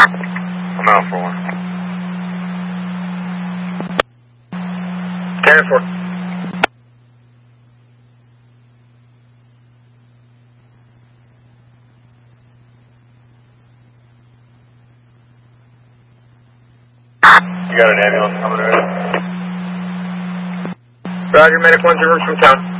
I'm out for one. 10-4. You got an ambulance coming in? Roger, medic 1-0 from town.